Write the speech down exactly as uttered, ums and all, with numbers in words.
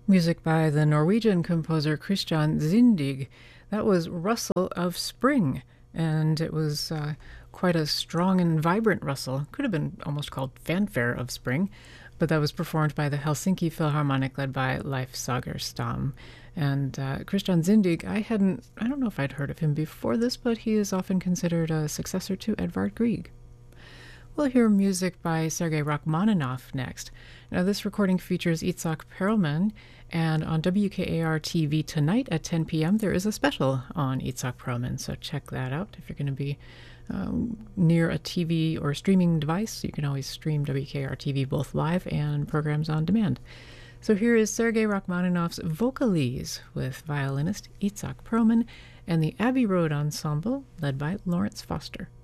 Music by the Norwegian composer Christian Zindig. That was Rustle of Spring, and it was uh, quite a strong and vibrant rustle. Could have been almost called Fanfare of Spring, but that was performed by the Helsinki Philharmonic led by Leif Sagerstam. And uh, Christian Zindig, I hadn't, I don't know if I'd heard of him before this, but he is often considered a successor to Edvard Grieg. We'll hear music by Sergei Rachmaninoff next. Now, this recording features Itzhak Perlman, and on W K A R T V tonight at ten p.m. there is a special on Itzhak Perlman, so check that out. If you're going to be um, near a T V or streaming device, you can always stream W K A R T V both live and programs on demand. So here is Sergei Rachmaninoff's Vocalese with violinist Itzhak Perlman and the Abbey Road Ensemble led by Lawrence Foster.